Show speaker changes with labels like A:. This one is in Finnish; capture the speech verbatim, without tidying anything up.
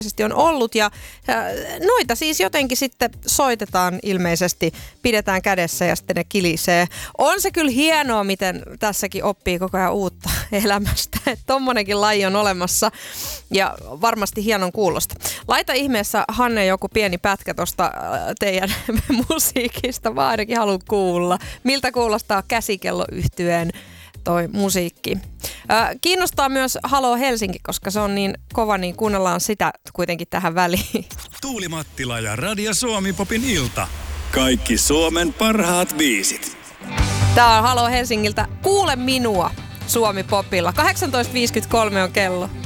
A: on ollut ja noita siis jotenkin sitten soitetaan ilmeisesti, pidetään kädessä ja sitten ne kilisee. On se kyllä hienoa, miten tässäkin oppii koko ajan uutta elämästä. Että tommonenkin laji on olemassa ja varmasti hienon kuulosta. Laita ihmeessä, Hanne, joku pieni pätkä tuosta teidän musiikista. Mä ainakin haluan kuulla. Miltä kuulostaa Käsikello-yhtyeen toi musiikki. Äh, kiinnostaa myös Halo Helsinki, koska se on niin kova, niin kuunnellaan sitä kuitenkin tähän väliin.
B: Tuuli Mattila ja Radio Suomi Popin ilta. Kaikki Suomen parhaat biisit.
A: Tää on Halo Helsingiltä. Kuule minua Suomi Popilla. kahdeksantoista viisikymmentäkolme on kello.